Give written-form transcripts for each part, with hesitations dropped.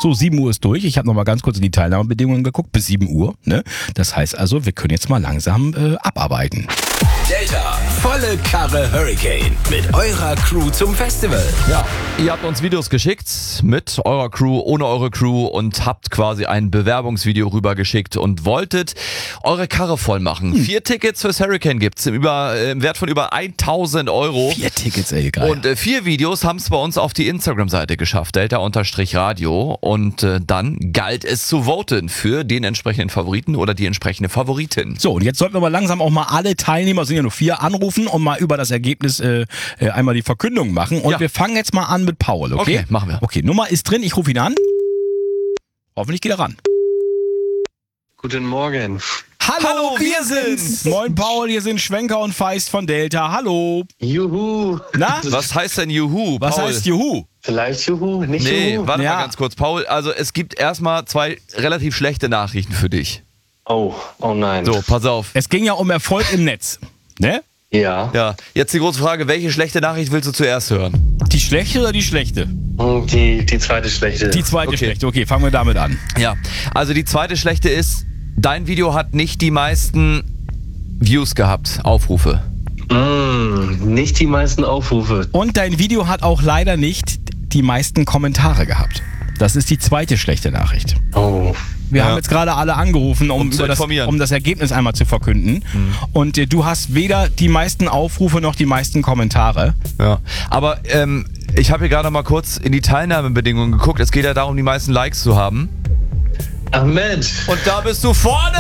So, 7 Uhr ist durch. Ich habe nochmal ganz kurz in die Teilnahmebedingungen geguckt, bis 7 Uhr. Ne? Das heißt also, wir können jetzt mal langsam abarbeiten. Delta, volle Karre Hurricane mit eurer Crew zum Festival. Ja, ihr habt uns Videos geschickt mit eurer Crew, ohne eure Crew und habt quasi ein Bewerbungsvideo rübergeschickt und wolltet eure Karre voll machen. 4 Tickets fürs Hurricane gibt's im Wert von über 1.000 Euro. 4 Tickets, ey, geil. Und 4 Videos haben es bei uns auf die Instagram-Seite geschafft, Delta_Radio. Und dann galt es zu voten für den entsprechenden Favoriten oder die entsprechende Favoritin. So, und jetzt sollten wir aber langsam auch mal alle Teilnehmer, sind ja nur 4, anrufen und mal über das Ergebnis einmal die Verkündung machen. Und wir fangen jetzt mal an mit Paul, okay? Okay, machen wir. Okay, Nummer ist drin, ich rufe ihn an. Hoffentlich geht er ran. Guten Morgen. Hallo, wir sind's! Moin Paul, hier sind Schwenker und Feist von Delta. Hallo. Juhu. Na? Was heißt denn Juhu, Was Paul? heißt Juhu? Vielleicht Juhu, nicht Nee, Juhu. warte Ja. mal ganz kurz, Paul. Also es gibt erstmal 2 relativ schlechte Nachrichten für dich. Oh nein. So, pass auf. Es ging ja um Erfolg im Netz. Ne? Ja. Ja, jetzt die große Frage, welche schlechte Nachricht willst du zuerst hören? Die schlechte oder die schlechte? Die zweite schlechte. Die zweite Okay. schlechte. Okay, fangen wir damit an. Ja, also die zweite schlechte ist, dein Video hat nicht die meisten Views gehabt, Aufrufe. Nicht die meisten Aufrufe. Und dein Video hat auch leider nicht die meisten Kommentare gehabt. Das ist die zweite schlechte Nachricht. Oh. Wir haben jetzt gerade alle angerufen, Um zu informieren. um das Ergebnis einmal zu verkünden. Und du hast weder die meisten Aufrufe noch die meisten Kommentare. Ja, aber ich habe hier gerade mal kurz in die Teilnahmebedingungen geguckt. Es geht ja darum, die meisten Likes zu haben. Ach Mensch. Und da bist du vorne!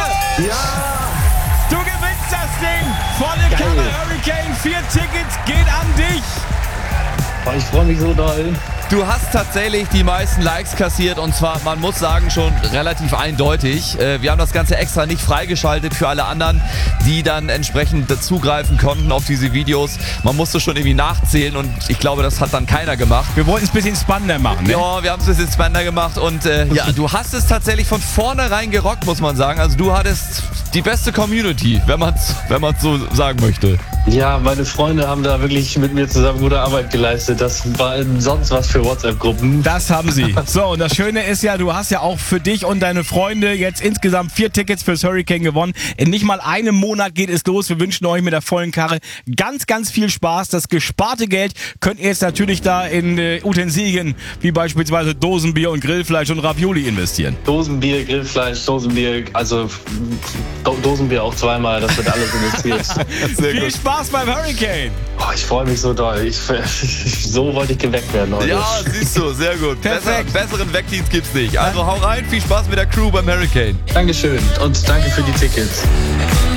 Du gewinnst das Ding! Volle Geil. Karre Hurricane, 4 Tickets geht an dich! Oh, ich freue mich so doll. Du hast tatsächlich die meisten Likes kassiert und zwar, man muss sagen, schon relativ eindeutig. Wir haben das Ganze extra nicht freigeschaltet für alle anderen, die dann entsprechend zugreifen konnten auf diese Videos. Man musste schon irgendwie nachzählen und ich glaube, das hat dann keiner gemacht. Wir wollten es ein bisschen spannender machen, ne? Ja, wir haben es ein bisschen spannender gemacht und ja, du hast es tatsächlich von vornherein gerockt, muss man sagen. Also du hattest die beste Community, wenn man's so sagen möchte. Ja, meine Freunde haben da wirklich mit mir zusammen gute Arbeit geleistet. Das war sonst was für WhatsApp-Gruppen. Das haben sie. So, und das Schöne ist ja, du hast ja auch für dich und deine Freunde jetzt insgesamt 4 Tickets fürs Hurricane gewonnen. In nicht mal einem Monat geht es los. Wir wünschen euch mit der vollen Karre ganz, ganz viel Spaß. Das gesparte Geld könnt ihr jetzt natürlich da in Utensilien, wie beispielsweise Dosenbier und Grillfleisch und Ravioli investieren. Dosenbier, Grillfleisch, Dosenbier, also Dosenbier auch zweimal, das wird alles investiert. Sehr Viel Spaß beim Hurricane! Oh, ich freue mich so doll. So wollte ich geweckt werden heute. Ja, siehst du, sehr gut. Perfekt. Besseren Wegdienst gibt's nicht. Also hau rein, viel Spaß mit der Crew beim Hurricane. Dankeschön und danke für die Tickets.